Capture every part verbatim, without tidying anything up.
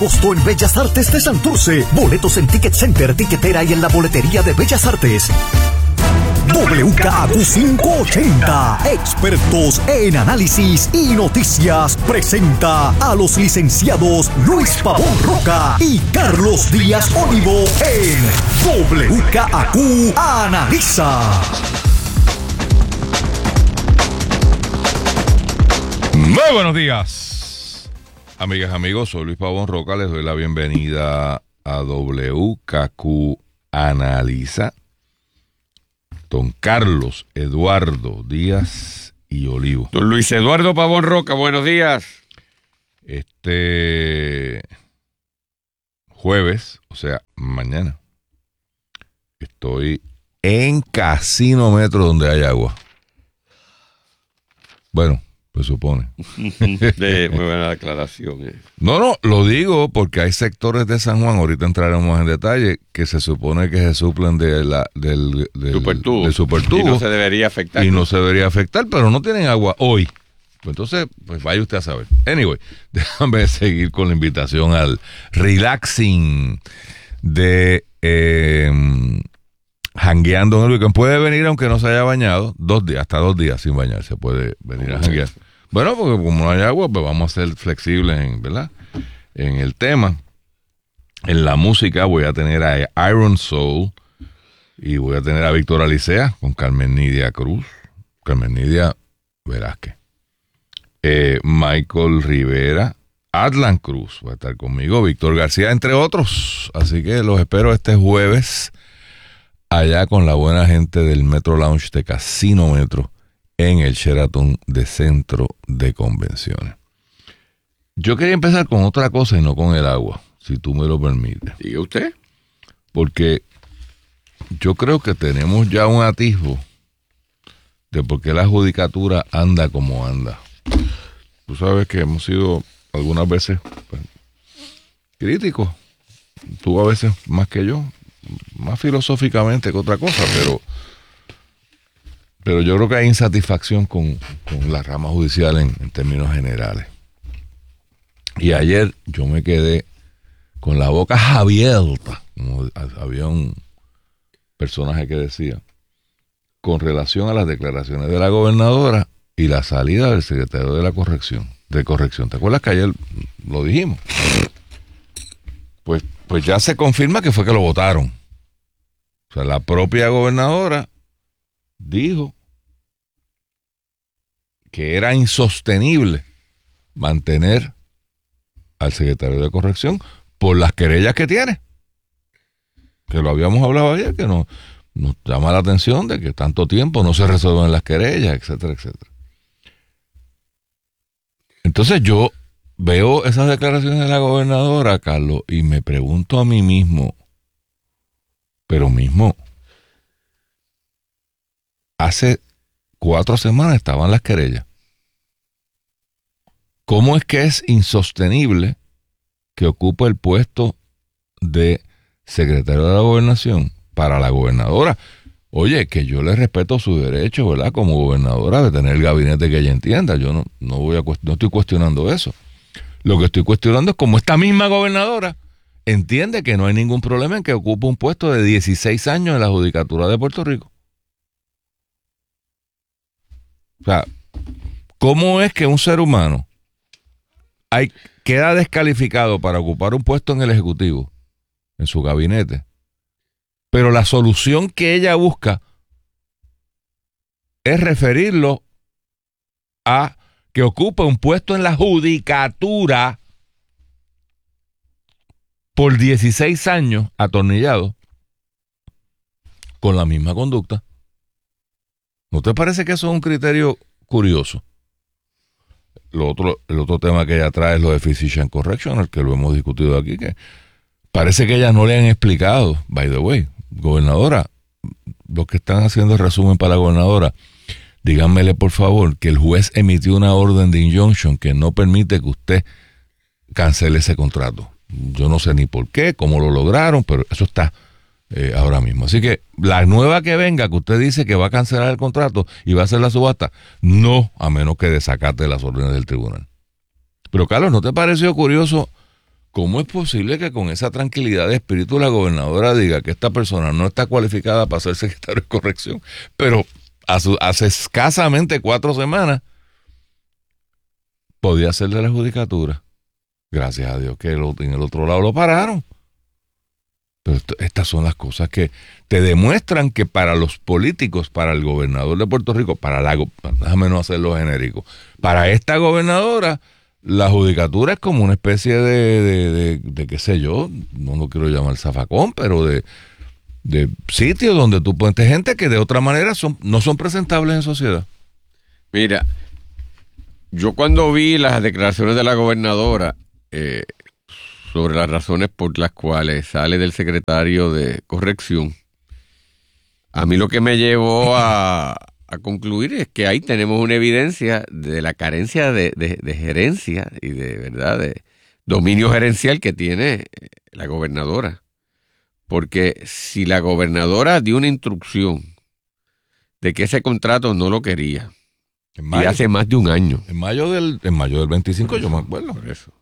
Costo en Bellas Artes de Santurce. Boletos en Ticket Center, Tiquetera y en la boletería de Bellas Artes. W K A Q quinientos ochenta, expertos en análisis y noticias, presenta a los licenciados Luis Pavón Roca y Carlos Díaz Olivo en W K A Q Analiza. Muy buenos días, amigas, amigos. Soy Luis Pavón Roca. Les doy la bienvenida a W K A Q Analiza. Don Carlos Eduardo Díaz y Olivo. Don Luis Eduardo Pavón Roca, buenos días. Este jueves, o sea, mañana, estoy en Casino Metro donde hay agua. Bueno, pues supone. De, muy buena aclaración. Eh. No, no, lo digo porque hay sectores de San Juan, ahorita entraremos en detalle, que se supone que se suplen de la, del, del, supertubo. del supertubo. Y no se debería afectar. Y no se debería afectar, pero no tienen agua hoy. Pues entonces, pues vaya usted a saber. Anyway, déjame seguir con la invitación al relaxing de eh, jangueando en el weekend. Puede venir aunque no se haya bañado, dos días, hasta dos días sin bañarse puede venir a janguear. Bueno, porque como no hay agua, pues vamos a ser flexibles en, ¿verdad? En el tema. En la música voy a tener a Iron Soul y voy a tener a Víctor Alicea con Carmen Nidia Cruz, Carmen Nidia Velázquez, eh, Michael Rivera, Adlan Cruz va a estar conmigo, Víctor García, entre otros. Así que los espero este jueves allá con la buena gente del Metro Lounge de Casino Metro en el Sheraton de Centro de Convenciones. Yo quería empezar con otra cosa y no con el agua, si tú me lo permites. ¿Y usted? Porque yo creo que tenemos ya un atisbo de por qué la judicatura anda como anda. Tú sabes que hemos sido algunas veces pues, críticos, tú a veces más que yo, más filosóficamente que otra cosa, pero pero yo creo que hay insatisfacción con, con la rama judicial en, en términos generales. Y ayer yo me quedé con la boca abierta, como había un personaje que decía, con relación a las declaraciones de la gobernadora y la salida del secretario de la corrección, de corrección. ¿Te acuerdas que ayer lo dijimos? Pues, pues ya se confirma que fue que lo votaron. O sea, la propia gobernadora dijo que era insostenible mantener al secretario de corrección por las querellas que tiene. Que lo habíamos hablado ayer, que nos, nos llama la atención de que tanto tiempo no se resuelven las querellas, etcétera, etcétera. Entonces yo veo esas declaraciones de la gobernadora, Carlos, y me pregunto a mí mismo, pero mismo, hace cuatro semanas estaban las querellas. ¿Cómo es que es insostenible que ocupe el puesto de secretario de la gobernación para la gobernadora? Oye, que yo le respeto su derecho, ¿verdad? Como gobernadora de tener el gabinete que ella entienda. Yo no, no, voy a, no estoy cuestionando eso. Lo que estoy cuestionando es cómo esta misma gobernadora entiende que no hay ningún problema en que ocupe un puesto de dieciséis años en la Judicatura de Puerto Rico. O sea, ¿cómo es que un ser humano hay, queda descalificado para ocupar un puesto en el Ejecutivo, en su gabinete, pero la solución que ella busca es referirlo a que ocupe un puesto en la Judicatura por dieciséis años atornillado con la misma conducta? ¿No te parece que eso es un criterio curioso? Lo otro, el otro tema que ella trae es lo de Physician Correctional, que lo hemos discutido aquí, que parece que ella no le han explicado, by the way, gobernadora, los que están haciendo el resumen para la gobernadora, díganmele por favor que el juez emitió una orden de injunction que no permite que usted cancele ese contrato. Yo no sé ni por qué, cómo lo lograron, pero eso está eh, ahora mismo. Así que la nueva que venga, que usted dice que va a cancelar el contrato y va a hacer la subasta, no, a menos que desacate las órdenes del tribunal. Pero Carlos, ¿no te pareció curioso ¿cómo es posible que con esa tranquilidad de espíritu la gobernadora diga que esta persona no está cualificada para ser secretario de corrección? Pero hace, hace escasamente cuatro semanas podía ser de la judicatura. Gracias a Dios que el, en el otro lado lo pararon. Pero esto, estas son las cosas que te demuestran que para los políticos, para el gobernador de Puerto Rico, para la, déjame no hacerlo genérico, para esta gobernadora, la judicatura es como una especie de, de, de, de qué sé yo, no lo quiero llamar zafacón, pero de, de sitio donde tú pones gente que de otra manera son, no son presentables en sociedad. Mira, yo cuando vi las declaraciones de la gobernadora eh, sobre las razones por las cuales sale del secretario de corrección, a mí lo que me llevó a, a concluir es que ahí tenemos una evidencia de la carencia de, de, de gerencia y de verdad de dominio gerencial que tiene la gobernadora. Porque si la gobernadora dio una instrucción de que ese contrato no lo quería, en mayo, y hace más de un año. En mayo del, en mayo del veinticinco, yo me acuerdo. Por eso.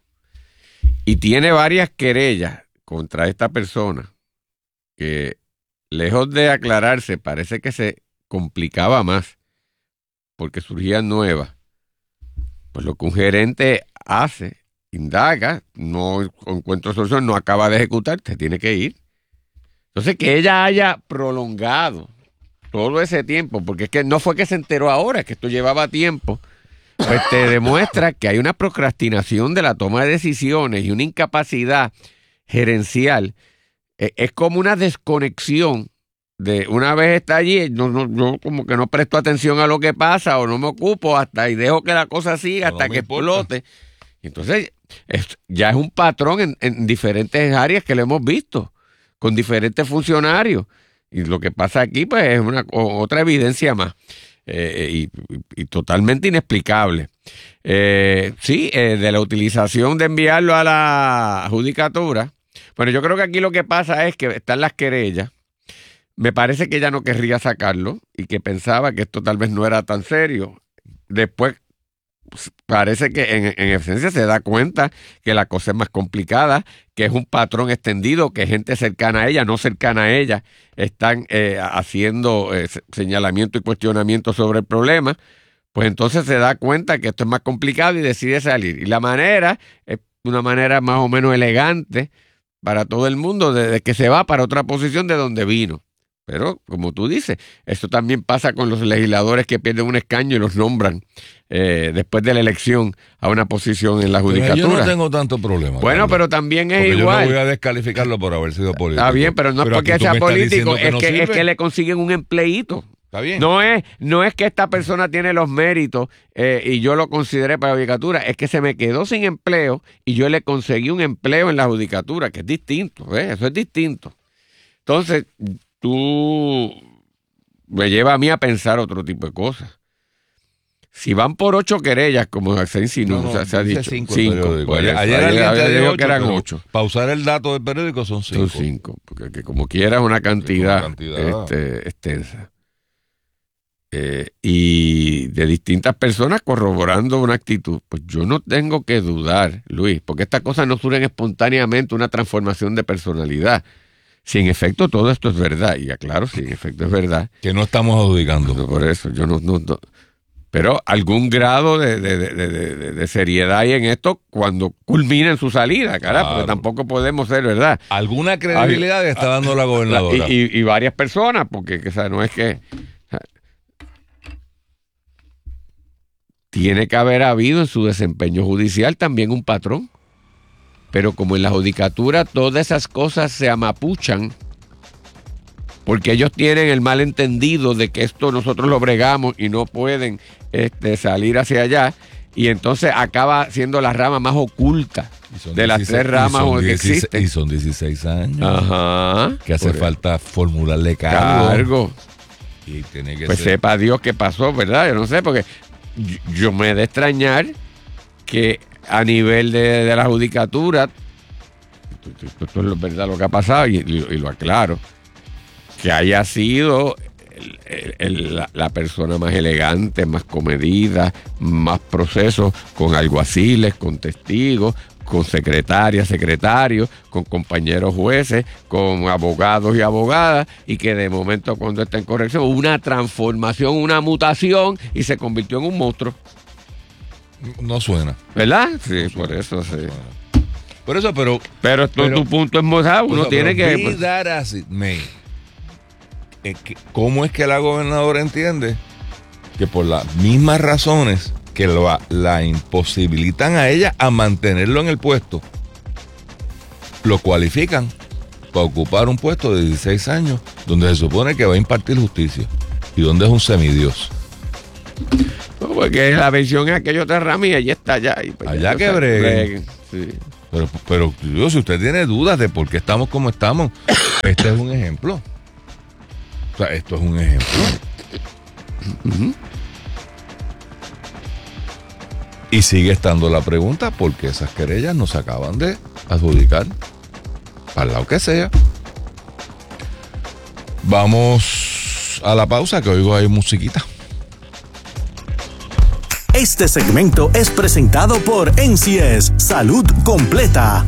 Y tiene varias querellas contra esta persona que, lejos de aclararse, parece que se complicaba más porque surgían nuevas. Pues lo que un gerente hace, indaga, no encuentra solución, no acaba de ejecutar, te tiene que ir. Entonces, que ella haya prolongado todo ese tiempo, porque es que no fue que se enteró ahora, es que esto llevaba tiempo, pues te demuestra que hay una procrastinación de la toma de decisiones y una incapacidad gerencial. Es como una desconexión de una vez está allí, no, no, yo como que no presto atención a lo que pasa o no me ocupo hasta y dejo que la cosa siga hasta no que explote. Entonces, es, ya es un patrón en, en diferentes áreas que lo hemos visto, con diferentes funcionarios. Y lo que pasa aquí, pues, es una otra evidencia más. Eh, y, y, y totalmente inexplicable. Eh, sí, eh, de la utilización de enviarlo a la judicatura. Bueno, yo creo que aquí lo que pasa es que están las querellas. Me parece que ella no querría sacarlo y que pensaba que esto tal vez no era tan serio. Después parece que en, en esencia se da cuenta que la cosa es más complicada, que es un patrón extendido, que gente cercana a ella, no cercana a ella, están eh, haciendo eh, señalamiento y cuestionamiento sobre el problema. Pues entonces se da cuenta que esto es más complicado y decide salir. Y la manera es una manera más o menos elegante para todo el mundo, de, de que se va para otra posición de donde vino. Pero, como tú dices, esto también pasa con los legisladores que pierden un escaño y los nombran eh, después de la elección a una posición en la judicatura. Pero yo no tengo tanto problema. Bueno, Carlos, pero también es igual. Yo no voy a descalificarlo por haber sido político. Está bien, pero no es pero porque sea político, es que, no que, es que le consiguen un empleíto. Está bien. No es, no es que esta persona tiene los méritos eh, y yo lo consideré para la judicatura, es que se me quedó sin empleo y yo le conseguí un empleo en la judicatura, que es distinto, ¿eh? Eso es distinto. Entonces, tú me lleva a mí a pensar otro tipo de cosas. Si van por ocho querellas, como se insinuó, no, no, se ha dicho cinco. cinco pues, ayer ayer, ayer alguien dijo ocho, que eran ocho. Para usar el dato del periódico son cinco. Son cinco, porque que como quiera es una cantidad, es una cantidad. Este, extensa. Eh, y de distintas personas corroborando una actitud. Pues yo no tengo que dudar, Luis, porque estas cosas no surgen espontáneamente, una transformación de personalidad. Si en efecto todo esto es verdad, y aclaro, si en efecto es verdad. Que no estamos adjudicando. No, por eso, yo no, no, no. Pero algún grado de, de, de, de, de seriedad hay en esto cuando culmine en su salida, carajo, claro. Porque tampoco podemos ser, ¿verdad? Alguna credibilidad hay, está dando la gobernadora. Y, y, y varias personas, porque o sea, no es que... O sea, tiene que haber habido en su desempeño judicial también un patrón. Pero como en la judicatura todas esas cosas se amapuchan, porque ellos tienen el malentendido de que esto nosotros lo bregamos y no pueden este, salir hacia allá, y entonces acaba siendo la rama más oculta de las tres ramas que existen. Y son dieciséis años. Ajá. Que hace falta formularle cargo. Cargo. Y tiene que pues ser. Sepa Dios qué pasó, ¿verdad? Yo no sé, porque yo, yo me he de extrañar que a nivel de, de la judicatura, esto es verdad lo que ha pasado y, y, y lo aclaro, que haya sido el, el, el, la, la persona más elegante, más comedida, más procesos con alguaciles, con testigos, con secretarias, secretarios, con compañeros jueces, con abogados y abogadas, y que de momento cuando está en corrección, una transformación, una mutación, y se convirtió en un monstruo. No suena. ¿Verdad? Sí, no por eso sí. Por eso, pero... Pero, esto, pero tu punto es mozado, uno o sea, tiene que... Be that as it may, es que, ¿cómo es que la gobernadora entiende que por las mismas razones que lo, la imposibilitan a ella a mantenerlo en el puesto, lo cualifican para ocupar un puesto de dieciséis años donde se supone que va a impartir justicia y donde es un semidios? No, porque la versión es aquello otra mía y está allá. Y pues allá que breguen. Sí. Pero, pero yo, si usted tiene dudas de por qué estamos como estamos, este es un ejemplo. O sea, esto es un ejemplo. Uh-huh. Y sigue estando la pregunta, ¿por qué esas querellas no se acaban de adjudicar? Al lado que sea. Vamos a la pausa, que oigo ahí musiquita. Este segmento es presentado por N C S Salud Completa.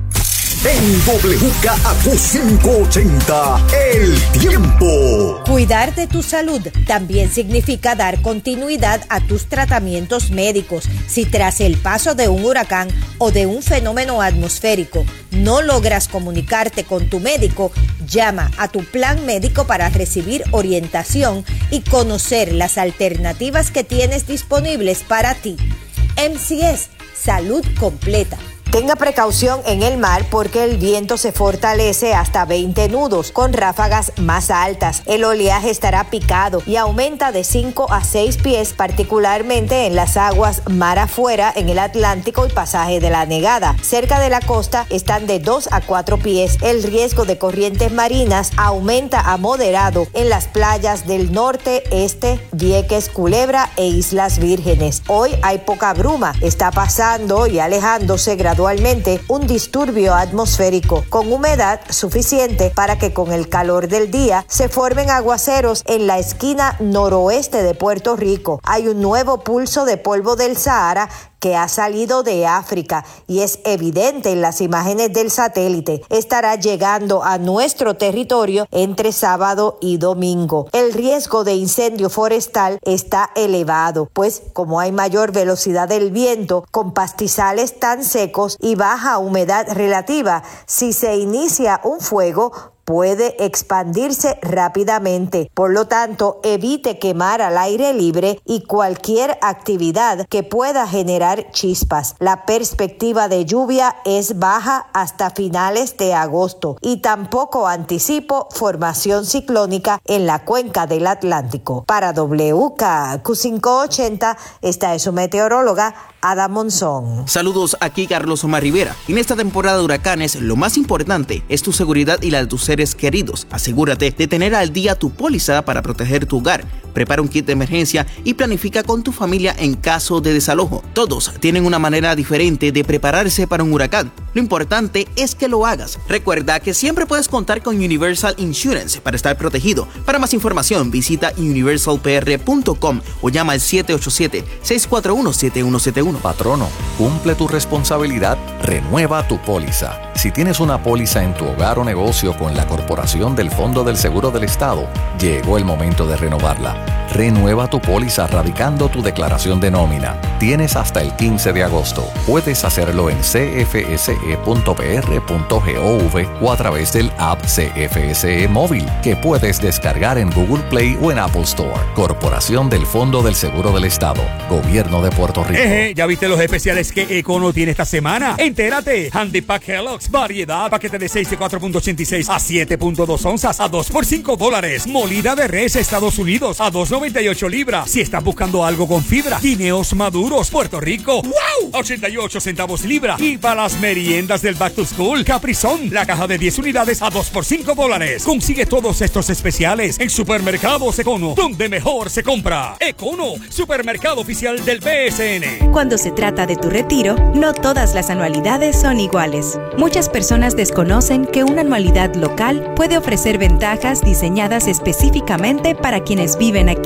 En W K A Q quinientos ochenta, el tiempo. Cuidar de tu salud también significa dar continuidad a tus tratamientos médicos. Si tras el paso de un huracán o de un fenómeno atmosférico no logras comunicarte con tu médico, llama a tu plan médico para recibir orientación y conocer las alternativas que tienes disponibles para ti. M C S Salud Completa. Tenga precaución en el mar porque el viento se fortalece hasta veinte nudos con ráfagas más altas. El oleaje estará picado y aumenta de cinco a seis pies, particularmente en las aguas mar afuera en el Atlántico y pasaje de la Negada. Cerca de la costa están de dos a cuatro pies. El riesgo de corrientes marinas aumenta a moderado en las playas del norte, este, Vieques, Culebra e Islas Vírgenes. Hoy hay poca bruma. Está pasando y alejándose gradualmente un disturbio atmosférico con humedad suficiente para que con el calor del día se formen aguaceros en la esquina noroeste de Puerto Rico. Hay un nuevo pulso de polvo del Sahara que ha salido de África y es evidente en las imágenes del satélite. Estará llegando a nuestro territorio entre sábado y domingo. El riesgo de incendio forestal está elevado, pues como hay mayor velocidad del viento, con pastizales tan secos y baja humedad relativa, si se inicia un fuego, puede expandirse rápidamente. Por lo tanto, evite quemar al aire libre y cualquier actividad que pueda generar chispas. La perspectiva de lluvia es baja hasta finales de agosto y tampoco anticipo formación ciclónica en la cuenca del Atlántico. Para W K A Q quinientos ochenta, esta es su meteoróloga Ada Monzón. Saludos, aquí Carlos Omar Rivera. En esta temporada de huracanes, lo más importante es tu seguridad y la de tus seres queridos. Asegúrate de tener al día tu póliza para proteger tu hogar. Prepara un kit de emergencia y planifica con tu familia en caso de desalojo. Todos tienen una manera diferente de prepararse para un huracán. Lo importante es que lo hagas. Recuerda que siempre puedes contar con Universal Insurance para estar protegido. Para más información, visita universal p r punto com o llama al siete ocho siete, seis cuatro uno, siete uno siete uno. Patrono, cumple tu responsabilidad, renueva tu póliza. Si tienes una póliza en tu hogar o negocio con la Corporación del Fondo del Seguro del Estado, llegó el momento de renovarla. Renueva tu póliza radicando tu declaración de nómina. Tienes hasta el quince de agosto. Puedes hacerlo en c f s e punto p r punto gov o a través del app C F S E móvil que puedes descargar en Google Play o en Apple Store. Corporación del Fondo del Seguro del Estado. Gobierno de Puerto Rico. Eje, ¿ya viste los especiales que Econo tiene esta semana? Entérate. Handy Pack Kellogg's, variedad, paquete de seis de cuatro punto ochenta y seis a siete punto dos onzas a dos por cinco dólares. Molida de res Estados Unidos a dos noventa y ocho libras. Si estás buscando algo con fibra, guineos maduros, Puerto Rico, ¡wow! ochenta y ocho centavos libra. Y para las meriendas del Back to School, Capri Sun, la caja de diez unidades a dos por cinco dólares. Consigue todos estos especiales en Supermercados Econo, donde mejor se compra. Econo, supermercado oficial del B S N. Cuando se trata de tu retiro, no todas las anualidades son iguales. Muchas personas desconocen que una anualidad local puede ofrecer ventajas diseñadas específicamente para quienes viven aquí.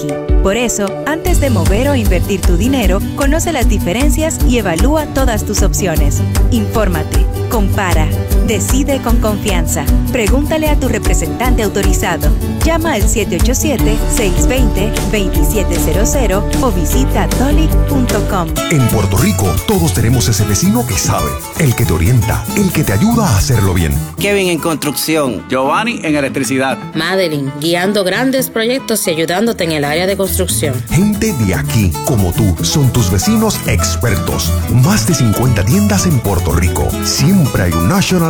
aquí. Por eso, antes de mover o invertir tu dinero, conoce las diferencias y evalúa todas tus opciones. Infórmate, compara, decide con confianza. Pregúntale a tu representante autorizado. Llama al siete ocho siete, seis dos cero, dos siete cero cero o visita dolic punto com. En Puerto Rico, todos tenemos ese vecino que sabe, el que te orienta, el que te ayuda a hacerlo bien. Kevin en construcción. Giovanni en electricidad. Madeline, guiando grandes proyectos y ayudándote en el área de construcción. Gente de aquí, como tú, son tus vecinos expertos. Más de cincuenta tiendas en Puerto Rico. Siempre hay un National